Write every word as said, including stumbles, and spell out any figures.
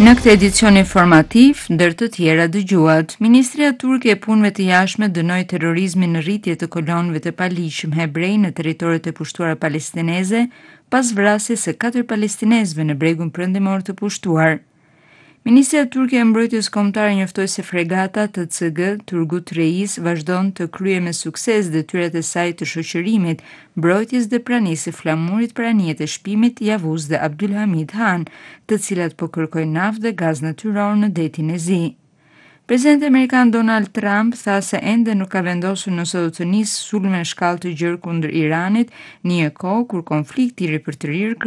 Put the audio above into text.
Në këtë edicion informativ, ndër të tjera dëgjuat, Ministria Turke e Punëve të Jashtme dënoi terrorizmin në rritje të kolonëve të paligjshëm hebrej në territoret e pushtuara palestineze pas vrasjes së katër palestinezëve në bregun perëndimor të pushtuar. Ministria Turke e Mbrojtjes Kombëtare njoftoi se fregata T C G Turgut Reis vazhdon të kryejë me sukses detyrat e saj të shoqërimit, mbrojtjes dhe pranisë së flamurit për anijet e shpimit Yavuz dhe Abdulhamid Han, të cilat po kërkojnë naftë dhe gaz natyror në detin e Zi. Presidenti amerikan Donald Trump tha se ende nuk ka vendosur nëse do të nisë sulme në shkallë të gjerë kundër Iranit në një kohë kur konflikti i ripërtërir